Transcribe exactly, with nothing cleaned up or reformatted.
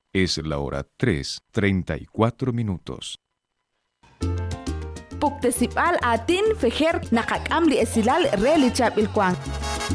Es la hora tres, treinta y cuatro minutos. Puktesipal atin fejer nakakam li esilal reli chap ilkwang.